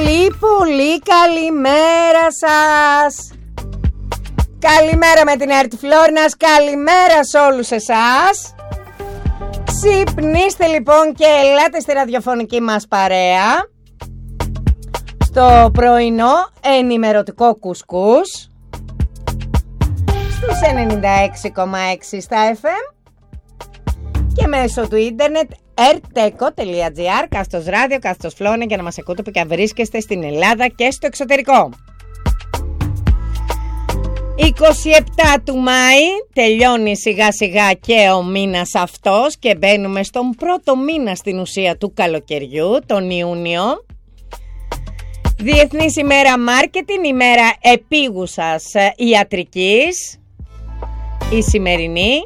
Πολύ καλημέρα σας. Καλημέρα με την ΕΡΤ Φλόρνας. Καλημέρα σε όλους εσάς. Ξυπνήστε λοιπόν και ελάτε στη ραδιοφωνική μας παρέα, στο πρωινό ενημερωτικό κουσκούς στους 96,6 στα FM και μέσω του ίντερνετ rteko.gr, κάστος ράδιο, κάστος φλόνα, για να μας ακούτε που και αν βρίσκεστε στην Ελλάδα και στο εξωτερικό. 27 του Μάη τελειώνει σιγά σιγά και ο μήνας αυτός και μπαίνουμε στον πρώτο μήνα στην ουσία του καλοκαιριού, τον Ιούνιο. Διεθνής ημέρα μάρκετινγκ, ημέρα επίγουσας ιατρικής, η σημερινή.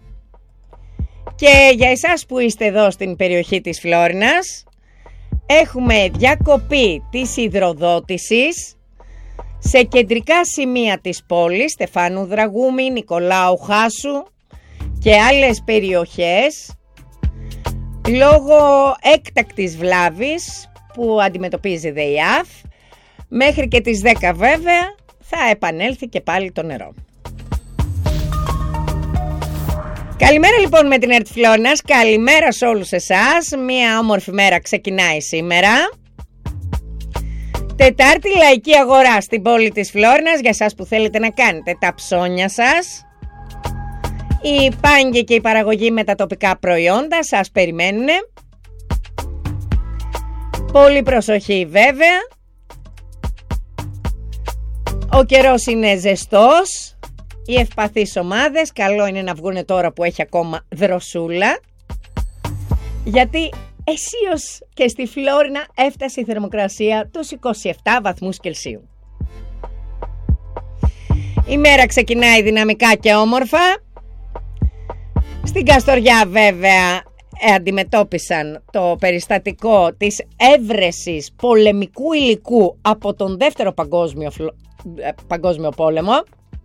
Και για εσάς που είστε εδώ στην περιοχή της Φλόρνας, έχουμε διακοπή της υδροδότησης σε κεντρικά σημεία της πόλης, Στεφάνου Δραγούμη, Νικολάου Χάσου και άλλες περιοχές, λόγω έκτακτης βλάβης που αντιμετωπίζει η ΔΕΙΑΦ. Μέχρι και τις 10 βέβαια θα επανέλθει και πάλι το νερό. Καλημέρα λοιπόν με την ΕΡΤ Φλόρνας, καλημέρα σε όλους εσάς. Μια όμορφη μέρα ξεκινάει σήμερα. Τετάρτη, λαϊκή αγορά στην πόλη της Φλόρνας για εσάς που θέλετε να κάνετε τα ψώνια σας. Οι πάγκοι και η παραγωγή με τα τοπικά προϊόντα σας περιμένουν. Πολύ προσοχή βέβαια. Ο καιρός είναι ζεστός. Οι ευπαθείς ομάδες καλό είναι να βγουν τώρα που έχει ακόμα δροσούλα, γιατί αισίως και στη Φλόρνα έφτασε η θερμοκρασία τους 27 βαθμούς Κελσίου. Η μέρα ξεκινάει δυναμικά και όμορφα. Στην Καστοριά βέβαια αντιμετώπισαν το περιστατικό της έβρεσης πολεμικού υλικού από τον δεύτερο παγκόσμιο πόλεμο.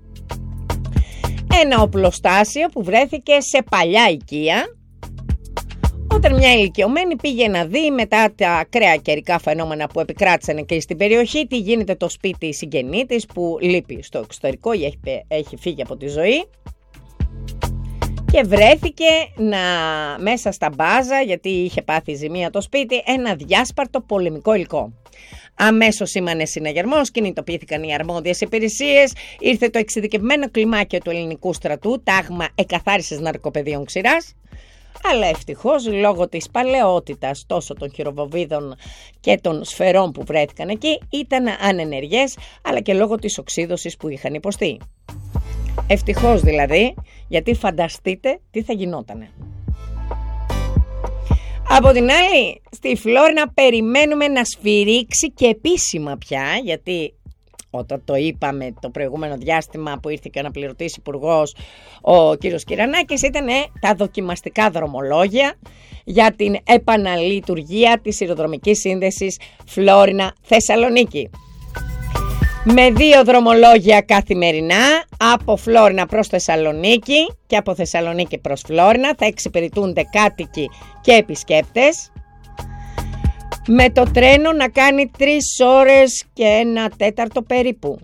Ένα οπλοστάσιο που βρέθηκε σε παλιά οικία, όταν μια ηλικιωμένη πήγε να δει μετά τα ακραία καιρικά φαινόμενα που επικράτησαν και στην περιοχή τι γίνεται το σπίτι συγγενή της που λείπει στο εξωτερικό ή έχει φύγει από τη ζωή, και βρέθηκε μέσα στα μπάζα, γιατί είχε πάθει ζημία το σπίτι, ένα διάσπαρτο πολεμικό υλικό. Αμέσως σήμανε συναγερμός, κινητοποιήθηκαν οι αρμόδιες υπηρεσίες, ήρθε το εξειδικευμένο κλιμάκιο του ελληνικού στρατού, τάγμα εκαθάρισης ναρκοπαιδείων ξηράς, αλλά ευτυχώς λόγω της παλαιότητας τόσο των χειροβοβίδων και των σφαιρών που βρέθηκαν εκεί ήταν ανενεργές, αλλά και λόγω της οξύδωσης που είχαν υποστεί. Ευτυχώς δηλαδή, γιατί φανταστείτε τι θα γινότανε. Από την άλλη, στη Φλόρνα περιμένουμε να σφυρίξει και επίσημα πια, γιατί όταν το είπαμε το προηγούμενο διάστημα που ήρθε και ο αναπληρωτής υπουργός ο κύριος Κυρανάκης, ήταν τα δοκιμαστικά δρομολόγια για την επαναλειτουργία της σιδηροδρομικής σύνδεσης Φλόρνα-Θεσσαλονίκη. Με 2 δρομολόγια καθημερινά από Φλόρνα προς Θεσσαλονίκη και από Θεσσαλονίκη προς Φλόρνα θα εξυπηρετούνται κάτοικοι και επισκέπτες. Με το τρένο να κάνει 3 ώρες και 1/4 περίπου.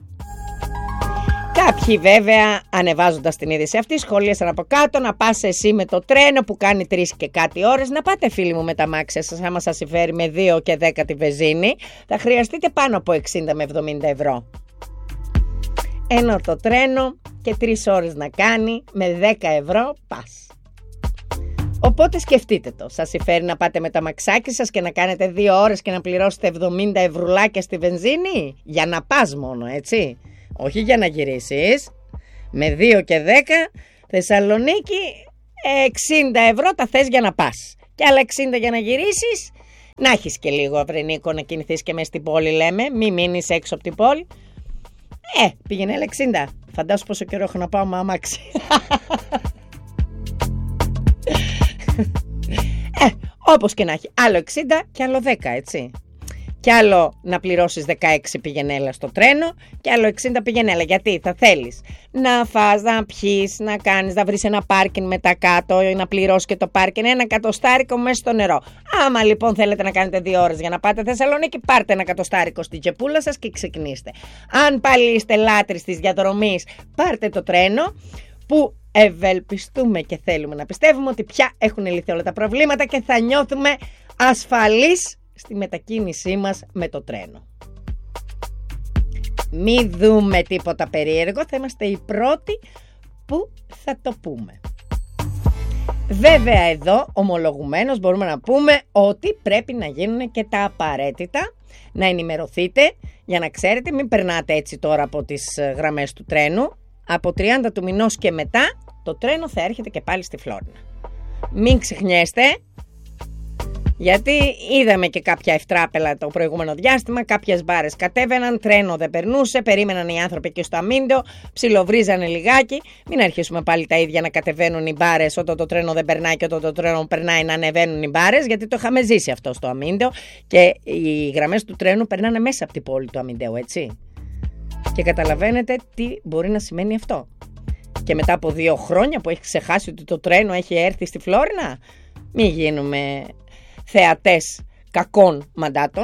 Κάποιοι βέβαια ανεβάζοντας την είδηση αυτή σχολίασαν από κάτω να πας εσύ με το τρένο που κάνει 3 και κάτι ώρες. Να πάτε φίλοι μου με τα μάξια σας, άμα σας συμφέρει με 2 και 10 τη βενζίνη θα χρειαστείτε πάνω από 60 με 70 ευρώ. Ενώ το τρένο και 3 ώρες να κάνει με 10 ευρώ πας. Οπότε σκεφτείτε το, σας συμφέρει να πάτε με τα μαξάκι σας και να κάνετε 2 ώρες και να πληρώσετε 70 ευρουλάκια στη βενζίνη? Για να πας μόνο, έτσι, όχι για να γυρίσεις. Με 2 και 10 Θεσσαλονίκη 60 ευρώ τα θες για να πας και άλλα 60 για να γυρίσεις. Να έχεις και λίγο αυρενίκο να κινηθείς και μες στην πόλη, λέμε, μη μείνεις έξω από την πόλη. Πήγαινε άλλα 60. Φαντάσου πόσο καιρό έχω να πάω με αμάξι. Όπως και να έχει, άλλο 60 και άλλο 10, έτσι. Κι άλλο να πληρώσεις 16 πηγενέλα στο τρένο, κι άλλο 60 πηγενέλα. Γιατί θα θέλεις να φας, να πιείς, να κάνεις, να βρεις ένα πάρκινγκ μετά κάτω, να πληρώσεις και το πάρκινγκ, ένα εκατοστάρικο μέσα στο νερό. Άμα λοιπόν θέλετε να κάνετε 2 ώρες για να πάτε Θεσσαλονίκη, πάρτε ένα εκατοστάρικο στην τσεπούλα σας και ξεκινήστε. Αν πάλι είστε λάτρεις της διαδρομής, πάρτε το τρένο, που ευελπιστούμε και θέλουμε να πιστεύουμε ότι πια έχουν λυθεί όλα τα προβλήματα και θα νιώθουμε ασφαλείς στη μετακίνησή μας με το τρένο. Μη δούμε τίποτα περίεργο, θα είμαστε οι πρώτοι που θα το πούμε. Βέβαια εδώ ομολογουμένως μπορούμε να πούμε ότι πρέπει να γίνουν και τα απαραίτητα, να ενημερωθείτε για να ξέρετε, μην περνάτε έτσι τώρα από τις γραμμές του τρένου. Από 30 του μηνός και μετά το τρένο θα έρχεται και πάλι στη Φλόρινα. Μην ξεχνιέστε, γιατί είδαμε και κάποια ευτράπελα το προηγούμενο διάστημα, κάποιες μπάρες κατέβαιναν, τρένο δεν περνούσε, περίμεναν οι άνθρωποι εκεί στο αμίντεο, ψιλοβρίζανε λιγάκι. Μην αρχίσουμε πάλι τα ίδια να κατεβαίνουν οι μπάρες όταν το τρένο δεν περνάει και όταν το τρένο περνάει να ανεβαίνουν οι μπάρες, γιατί το είχαμε ζήσει αυτό στο αμίντεο και οι γραμμές του τρένου περνάνε μέσα από την πόλη του αμίντεου, έτσι. Και καταλαβαίνετε τι μπορεί να σημαίνει αυτό. Και μετά από 2 χρόνια που έχει ξεχάσει ότι το τρένο έχει έρθει στη Φλόρινα, μην γίνουμε θεατές κακών μαντάτων.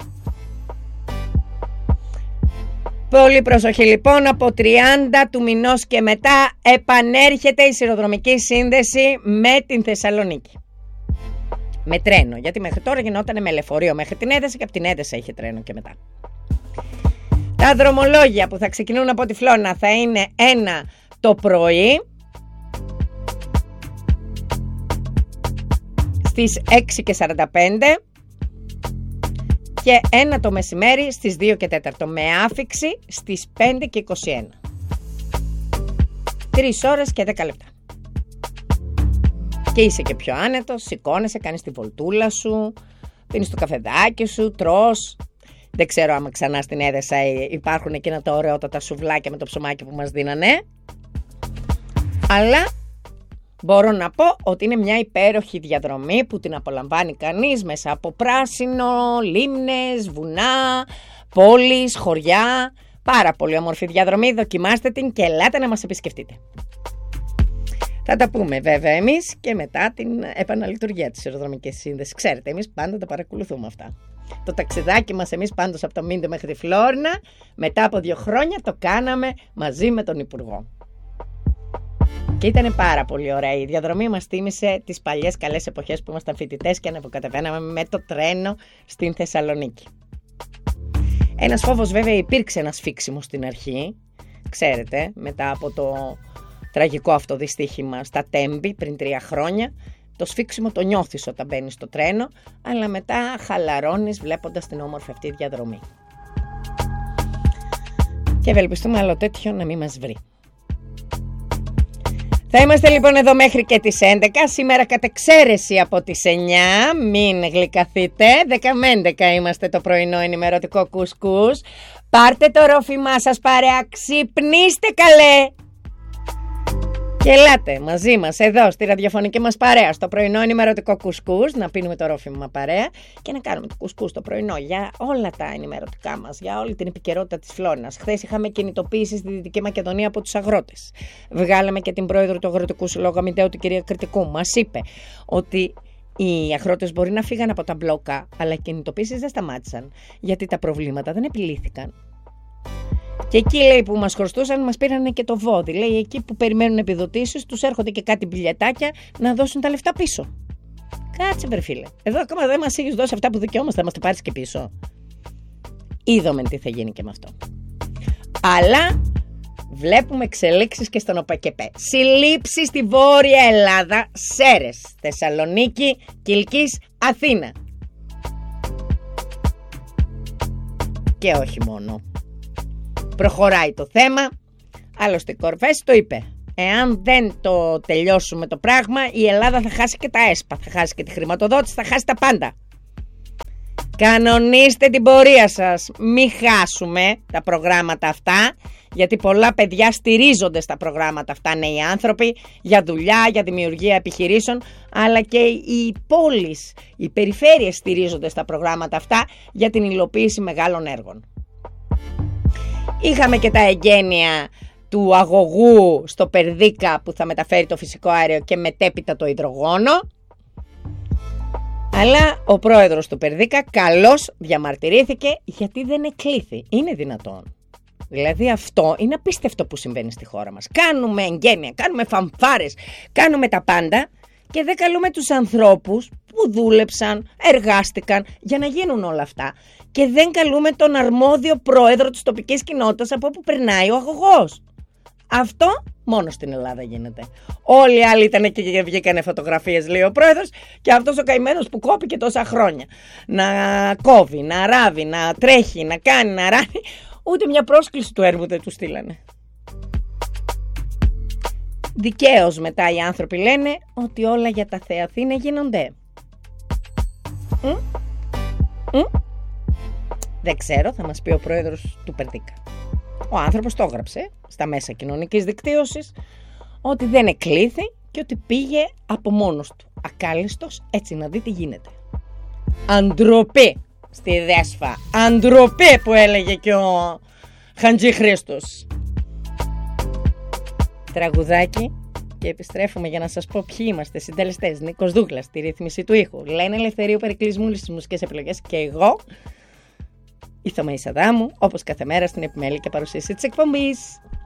Πολύ προσοχή λοιπόν, από 30 του μηνός και μετά επανέρχεται η σιδηροδρομική σύνδεση με την Θεσσαλονίκη. Με τρένο, γιατί μέχρι τώρα γινόταν με λεωφορείο μέχρι την Έδεσα και από την Έδεσα είχε τρένο και μετά. Τα δρομολόγια που θα ξεκινούν από τη Φλόρινα θα είναι ένα το πρωί στις 6:45 και ένα το μεσημέρι στις 2:04 με άφιξη στις 5:21. 3 ώρες και 10 λεπτά. Και είσαι και πιο άνετος, σηκώνεσαι, κάνεις τη βολτούλα σου, πίνεις το καφεδάκι σου, τρως. Δεν ξέρω άμα ξανά στην Έδεσα υπάρχουν εκείνα τα ωραιότατα σουβλάκια με το ψωμάκι που μας δίνανε. Αλλά μπορώ να πω ότι είναι μια υπέροχη διαδρομή που την απολαμβάνει κανείς μέσα από πράσινο, λίμνες, βουνά, πόλεις, χωριά. Πάρα πολύ όμορφη διαδρομή, δοκιμάστε την και ελάτε να μας επισκεφτείτε. Θα τα πούμε βέβαια εμείς και μετά την επαναλειτουργία της σιδηροδρομικής σύνδεσης. Ξέρετε, εμείς πάντα τα παρακολουθούμε αυτά. Το ταξιδάκι μας εμείς πάντως από το Μίντο μέχρι τη Φλόρινα, μετά από 2 χρόνια το κάναμε μαζί με τον Υπουργό. Και ήταν πάρα πολύ ωραία. Η διαδρομή μας θύμισε τις παλιές καλές εποχές που ήμασταν φοιτητές και ανεβοκατεβαίναμε με το τρένο στην Θεσσαλονίκη. Ένας φόβος βέβαια υπήρξε, ένα σφίξιμο στην αρχή. Ξέρετε, μετά από το τραγικό αυτό δυστύχημα στα Τέμπη πριν 3 χρόνια. Το σφίξιμο το νιώθεις όταν μπαίνεις στο τρένο, αλλά μετά χαλαρώνεις βλέποντας την όμορφη αυτή διαδρομή. Και ευελπιστούμε άλλο τέτοιο να μην μας βρει. Θα είμαστε λοιπόν εδώ μέχρι και τις 11, σήμερα κατ' εξαίρεση από τις 9, μην γλυκαθείτε, 10 με 11 είμαστε το πρωινό ενημερωτικό κουσκούς. Πάρτε το ρόφημά σας παρέα, ξυπνήστε καλέ! Και ελάτε μαζί μας εδώ στη ραδιοφωνική μας παρέα, στο πρωινό ενημερωτικό κουσκούς, να πίνουμε το ρόφημα παρέα και να κάνουμε το κουσκούς το πρωινό για όλα τα ενημερωτικά μας, για όλη την επικαιρότητα της Φλόρινας. Χθες είχαμε κινητοποίηση στη Δυτική Μακεδονία από τους αγρότες. Βγάλαμε και την πρόεδρο του Αγροτικού Συλλόγου Αμυντέου, την κυρία Κρητικού. Μας είπε ότι οι αγρότες μπορεί να φύγαν από τα μπλόκα, αλλά οι κινητοποίησεις δεν σταμάτησαν, γιατί τα προβλήματα δεν επιλύθηκαν. Και εκεί λέει που μας χρωστούσαν, μας πήρανε και το βόδι. Λέει εκεί που περιμένουν επιδοτήσεις, τους έρχονται και κάτι μπιλιατάκια να δώσουν τα λεφτά πίσω. Κάτσε βρε φίλε. Εδώ ακόμα δεν μας έχεις δώσει αυτά που δικαιόμαστε, θα μας τα πάρεις και πίσω. Είδαμε τι θα γίνει και με αυτό. Αλλά βλέπουμε εξελίξεις και στον ΟΠΑΚΕΠΕ. Συλλήψεις στη Βόρεια Ελλάδα, Σέρες, Θεσσαλονίκη, Κιλκής, Αθήνα. Και όχι μόνο. Προχωράει το θέμα, άλλωστε η Κορφές το είπε. Εάν δεν το τελειώσουμε το πράγμα, η Ελλάδα θα χάσει και τα ΕΣΠΑ, θα χάσει και τη χρηματοδότηση, θα χάσει τα πάντα. Κανονίστε την πορεία σας. Μην χάσουμε τα προγράμματα αυτά, γιατί πολλά παιδιά στηρίζονται στα προγράμματα αυτά, νέοι άνθρωποι, για δουλειά, για δημιουργία επιχειρήσεων, αλλά και οι πόλεις, οι περιφέρειες στηρίζονται στα προγράμματα αυτά για την υλοποίηση μεγάλων έργων. Είχαμε και τα εγγένεια του αγωγού στο Περδίκα που θα μεταφέρει το φυσικό αέριο και μετέπειτα το υδρογόνο. Αλλά ο πρόεδρος του Περδίκα καλώς διαμαρτυρήθηκε γιατί δεν εκλήθη. Είναι δυνατόν? Δηλαδή αυτό είναι απίστευτο που συμβαίνει στη χώρα μας. Κάνουμε εγγένεια, κάνουμε φανφάρες, κάνουμε τα πάντα και δεν καλούμε τους ανθρώπους που δούλεψαν, εργάστηκαν για να γίνουν όλα αυτά. Και δεν καλούμε τον αρμόδιο πρόεδρο της τοπικής κοινότητας από όπου περνάει ο αγωγός. Αυτό μόνο στην Ελλάδα γίνεται. Όλοι οι άλλοι ήταν εκεί και βγήκανε φωτογραφίες, λέει ο πρόεδρος, και αυτός ο καημένος που κόπηκε τόσα χρόνια. Να κόβει, να ράβει, να τρέχει, να κάνει, να ράνει. Ούτε μια πρόσκληση του έργου δεν του στείλανε. Δικαίως μετά οι άνθρωποι λένε ότι όλα για τα Θέα Αθήνα γίνονται. Δεν ξέρω, θα μας πει ο πρόεδρος του Περδίκα. Ο άνθρωπος το έγραψε στα μέσα κοινωνικής δικτύωσης ότι δεν εκλήθη και ότι πήγε από μόνος του, ακάλιστος, έτσι να δει τι γίνεται. Αντροπή στη Δέσφα, αντροπή που έλεγε και ο Χαντζή Χρήστος. Τραγουδάκι και επιστρέφουμε για να σας πω ποιοι είμαστε συντελεστές. Νίκος Δούγκλας στη ρύθμιση του ήχου, Λένα Ελευθερίου Περικλής Μούλης στις μουσικές επιλογές και εγώ, η Θωμαΐς Αδάμου, όπως κάθε μέρα στην επιμέλεια και παρουσίαση της εκπομπής.